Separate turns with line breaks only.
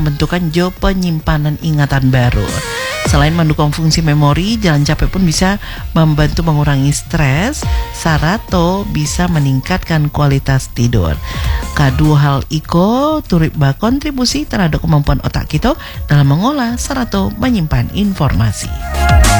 pembentukan jo penyimpanan ingatan baru. Selain mendukung fungsi memori, jalan capek pun bisa membantu mengurangi stres, serta bisa meningkatkan kualitas tidur. Kedua hal iko turut berkontribusi terhadap kemampuan otak kita dalam mengolah serta menyimpan informasi.